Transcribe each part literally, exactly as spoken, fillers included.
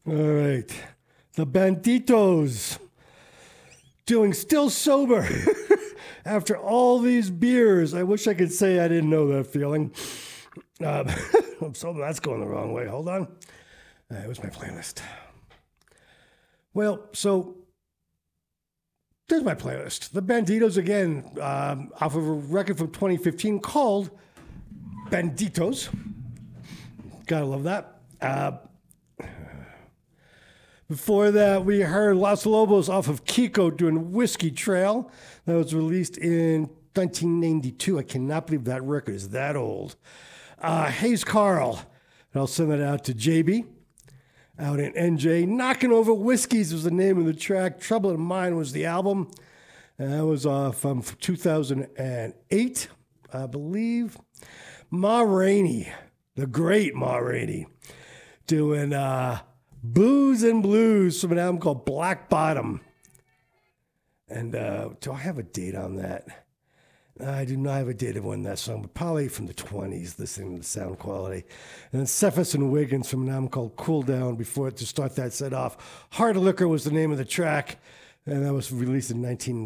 All right. The Banditos doing Still Sober after all these beers. I wish I could say I didn't know that feeling. Um, so that's going the wrong way. Hold on. Uh, it was my playlist. Well, so there's my playlist. The Banditos again, um, off of a record from twenty fifteen called Banditos. Gotta love that. Uh, Before that, we heard Los Lobos off of Kiko doing Whiskey Trail. That was released in nineteen ninety-two. I cannot believe that record is that old. Uh, Hayes Carl, and I'll send that out to J B out in N J. Knocking Over Whiskeys was the name of the track. Trouble in Mind was the album. And that was uh, from two thousand eight, I believe. Ma Rainey, the great Ma Rainey, doing... Uh, Booze and Blues from an album called Black Bottom. And uh, do I have a date on that? I do not have a date of when that song, but probably from the twenties, listening to the sound quality. And then Cephas and Wiggins from an album called Cool Down before to start that set off. Hard Liquor was the name of the track, and that was released in nineteen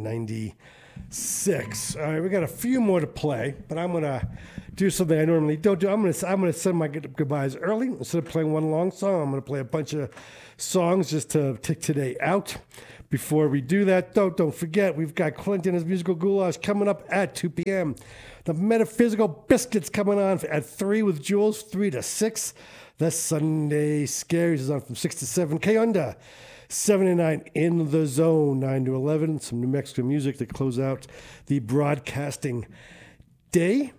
ninety-six. All right, we got a few more to play, but I'm going to do something I normally don't do. I'm going to I'm going to send my goodbyes early. Instead of playing one long song, I'm going to play a bunch of songs just to take today out. Before we do that, though, don't forget, we've got Clinton and his musical goulash coming up at two p.m. The Metaphysical Biscuits coming on at three with Jules, three to six. The Sunday Scaries is on from six to seven. K-Onda, seven to nine in the zone, nine to eleven. Some New Mexico music to close out the broadcasting day.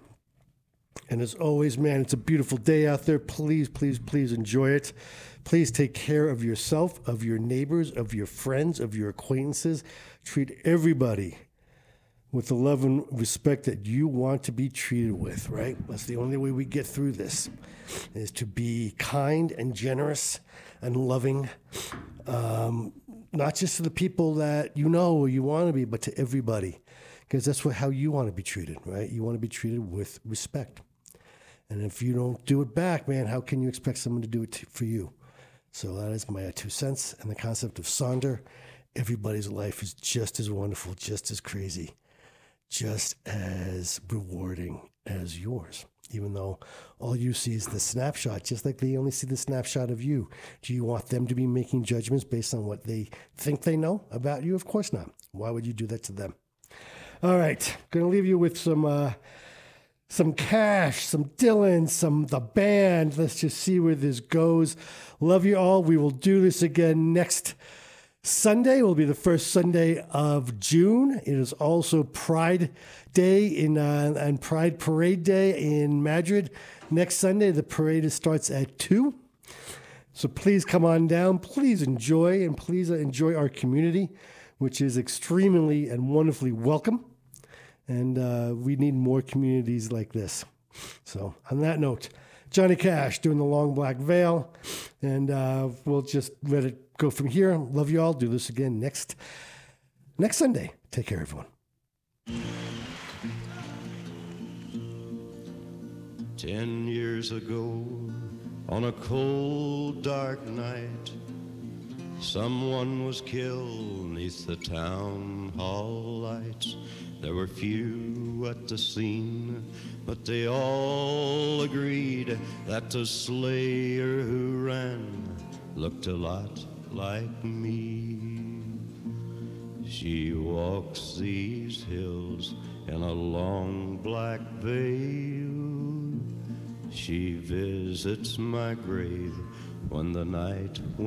And as always, man, it's a beautiful day out there. Please, please, please enjoy it. Please take care of yourself, of your neighbors, of your friends, of your acquaintances. Treat everybody with the love and respect that you want to be treated with, right? That's the only way we get through this, is to be kind and generous and loving, um, not just to the people that you know or you want to be, but to everybody, because that's what, how you want to be treated, right? You want to be treated with respect. And if you don't do it back, man, how can you expect someone to do it to, for you? So that is my two cents. And the concept of Sonder, everybody's life is just as wonderful, just as crazy, just as rewarding as yours, even though all you see is the snapshot, just like they only see the snapshot of you. Do you want them to be making judgments based on what they think they know about you? Of course not. Why would you do that to them? All right, going to leave you with some... Uh, Some Cash, some Dylan, some The Band. Let's just see where this goes. Love you all. We will do this again next Sunday. It will be the first Sunday of June. It is also Pride Day in uh, and Pride Parade Day in Madrid. Next Sunday, the parade starts at two. So please come on down. Please enjoy, and please enjoy our community, which is extremely and wonderfully welcome. And uh, we need more communities like this. So on that note, Johnny Cash doing the Long Black Veil. And uh, we'll just let it go from here. Love you all. Do this again next, next Sunday. Take care, everyone. Ten years ago, on a cold, dark night, someone was killed neath the town hall lights. There were few at the scene, but they all agreed that the slayer who ran looked a lot like me. She walks these hills in a long black veil. She visits my grave when the night